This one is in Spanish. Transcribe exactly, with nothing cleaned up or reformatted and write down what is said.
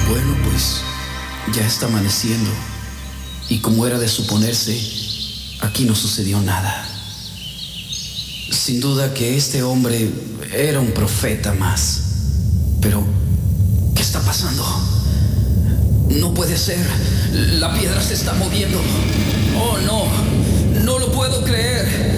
Bueno, pues ya está amaneciendo y como era de suponerse, aquí no sucedió nada. Sin duda que este hombre era un profeta más. Pero, ¿qué está pasando? No puede ser. La piedra se está moviendo. Oh, no. No lo puedo creer.